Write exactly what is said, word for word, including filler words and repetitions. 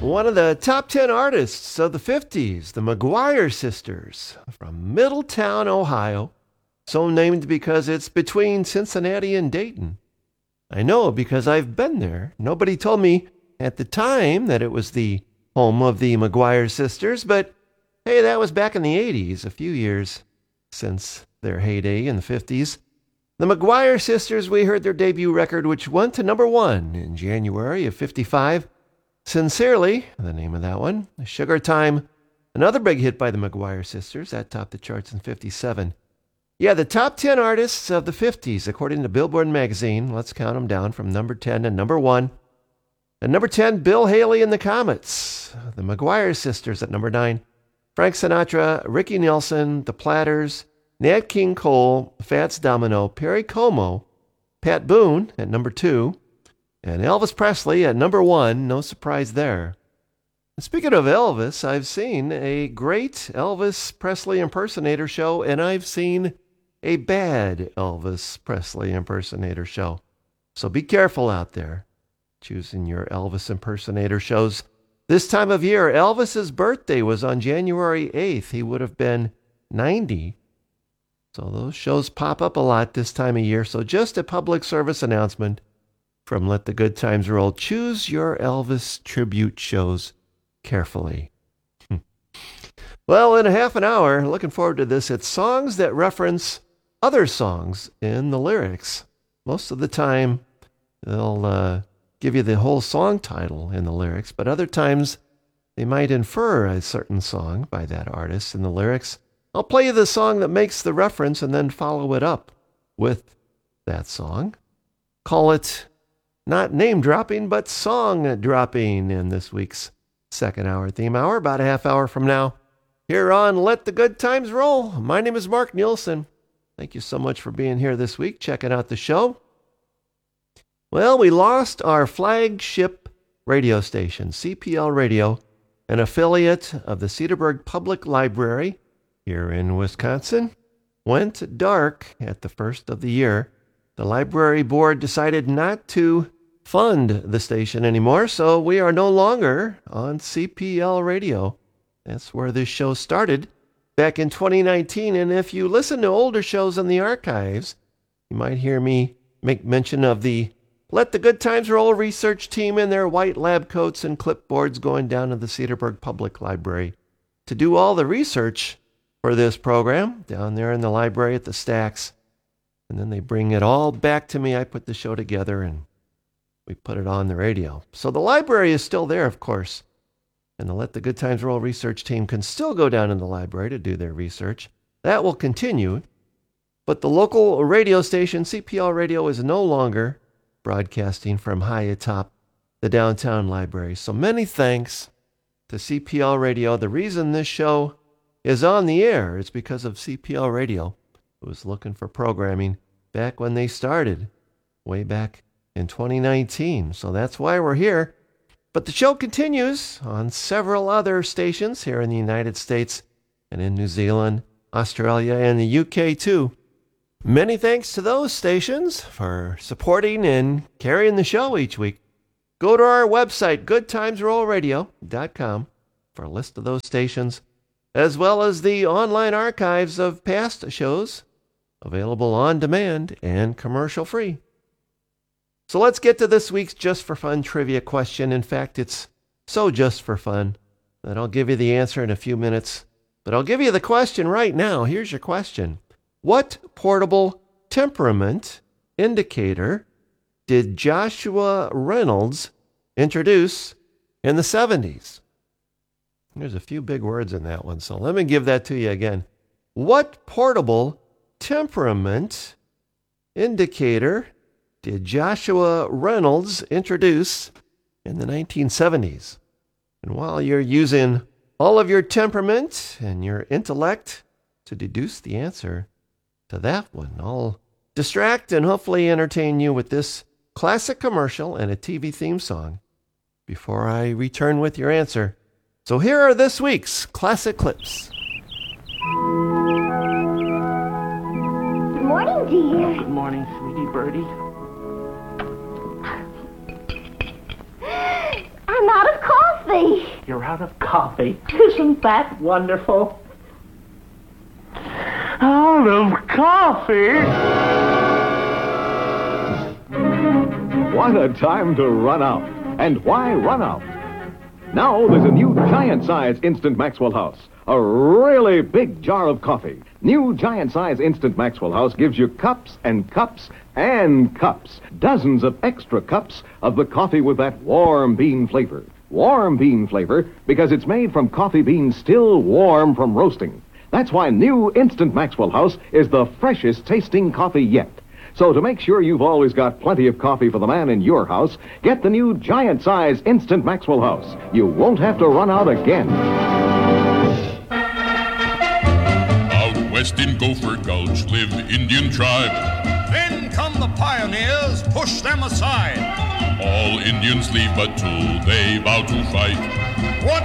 One of the top ten artists of the fifties, the McGuire Sisters, from Middletown, Ohio, so named because it's between Cincinnati and Dayton. I know because I've been there. Nobody told me at the time that it was the home of the McGuire Sisters, but hey, that was back in the eighties, a few years since their heyday in the fifties. The McGuire Sisters, we heard their debut record, which went to number one in January of fifty-five. Sincerely, the name of that one. Sugar Time, another big hit by the McGuire Sisters. That topped the charts in fifty-seven. Yeah, the top ten artists of the fifties, according to Billboard magazine. Let's count them down from number ten to number one. At number ten, Bill Haley and the Comets. The McGuire Sisters at number nine. Frank Sinatra, Ricky Nelson, The Platters, Nat King Cole, Fats Domino, Perry Como, Pat Boone at number two, and Elvis Presley at number one. No surprise there. And speaking of Elvis, I've seen a great Elvis Presley impersonator show, and I've seen a bad Elvis Presley impersonator show. So be careful out there choosing your Elvis impersonator shows. This time of year, Elvis's birthday was on January eighth. He would have been ninety. So those shows pop up a lot this time of year. So just a public service announcement from Let the Good Times Roll. Choose your Elvis tribute shows carefully. Well, in a half an hour, looking forward to this. It's songs that reference other songs in the lyrics. Most of the time, they'll uh, give you the whole song title in the lyrics, but other times they might infer a certain song by that artist in the lyrics. I'll play you the song that makes the reference and then follow it up with that song. Call it not name dropping, but song dropping in this week's second hour theme hour, about a half hour from now, here on Let the Good Times Roll. My name is Mark Nielsen. Thank you so much for being here this week, checking out the show. Well, we lost our flagship radio station, C P L Radio, an affiliate of the Cedarburg Public Library here in Wisconsin. Went dark at the first of the year. The library board decided not to fund the station anymore, so we are no longer on C P L Radio. That's where this show started back in twenty nineteen, and if you listen to older shows in the archives, you might hear me make mention of the Let the Good Times Roll research team in their white lab coats and clipboards going down to the Cedarburg Public Library to do all the research for this program down there in the library at the stacks. And then they bring it all back to me. I put the show together and we put it on the radio. So the library is still there, of course. And the Let the Good Times Roll research team can still go down in the library to do their research. That will continue. But the local radio station, C P L Radio, is no longer broadcasting from high atop the downtown library. So many thanks to C P L Radio. The reason this show is on the air is because of C P L Radio, who was looking for programming back when they started, way back in twenty nineteen. So that's why we're here. But the show continues on several other stations here in the United States and in New Zealand, Australia, and the U K too. Many thanks to those stations for supporting and carrying the show each week. Go to our website, good times roll radio dot com, for a list of those stations, as well as the online archives of past shows, available on demand and commercial-free. So let's get to this week's Just for Fun trivia question. In fact, it's so just for fun that I'll give you the answer in a few minutes. But I'll give you the question right now. Here's your question. What portable temperament indicator did Joshua Reynolds introduce in the seventies? There's a few big words in that one, so let me give that to you again. What portable temperament indicator did Joshua Reynolds introduce in the nineteen seventies? And while you're using all of your temperament and your intellect to deduce the answer to that one, I'll distract and hopefully entertain you with this classic commercial and a T V theme song before I return with your answer. So here are this week's classic clips. Good morning, dear. Good morning, sweetie birdie. I'm out of coffee. you're out of coffee. Isn't that wonderful? Out of coffee? What a time to run out. And why run out? Now there's a new giant-size Instant Maxwell House. A really big jar of coffee. New giant-size Instant Maxwell House gives you cups and cups and cups. Dozens of extra cups of the coffee with that warm bean flavor. Warm bean flavor because it's made from coffee beans still warm from roasting. That's why new Instant Maxwell House is the freshest tasting coffee yet. So to make sure you've always got plenty of coffee for the man in your house, get the new giant-size Instant Maxwell House. You won't have to run out again. Out west in Gopher Gulch live the Indian tribe. Then come the pioneers, push them aside. All Indians leave but two, they vow to fight.